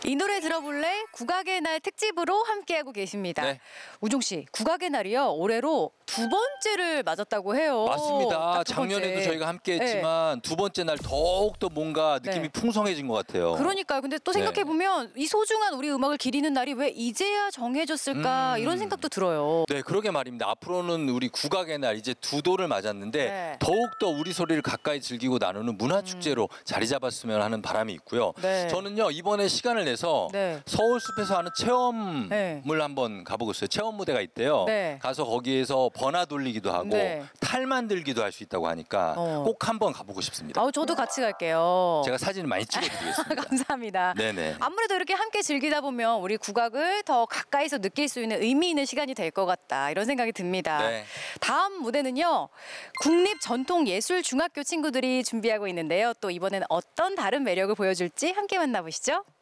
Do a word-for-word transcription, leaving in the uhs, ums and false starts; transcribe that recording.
이 노래 들어볼래? 국악의 날 특집으로 함께하고 계십니다. 네. 우종 씨, 국악의 날이요. 올해로 두 번째를 맞았다고 해요. 맞습니다. 딱두 작년에도 번째. 저희가 함께했지만 두 번째 날 더욱더 뭔가 느낌이 네. 풍성해진 것 같아요. 그러니까요. 근데 또 생각해보면 이 소중한 우리 음악을 기리는 날이 왜 이제야 정해졌을까 음. 이런 생각도 들어요. 네, 그러게 말입니다. 앞으로는 우리 국악의 날 이제 두 도를 맞았는데 네. 더욱더 우리 소리를 가까이 즐기고 나누는 문화축제로 자리 잡았으면 하는 바람이 있고요. 네. 저는요 이번에 시간을 내서 네. 서울숲에서 하는 체험을 네. 한번 가보고 있어요. 체험 무대가 있대요. 네. 가서 거기에서 버나 돌리기도 하고 네. 탈 만들기도 할 수 있다고 하니까 어. 꼭 한번 가보고 싶습니다. 아우 저도 같이 갈게요. 제가 사진을 많이 찍어드리겠습니다. 감사합니다. 네네. 아무래도 이렇게 함께 즐기다 보면 우리 국악을 더 가까이서 느낄 수 있는 의미 있는 시간이 될 것 같다 이런 생각이 듭니다. 네. 다음 무대는요. 국립전통예술중학교 친구들이 준비하고 있는데요. 또 이번에는 어떤 다른 매력을 보여줄지 함께 만나보시죠.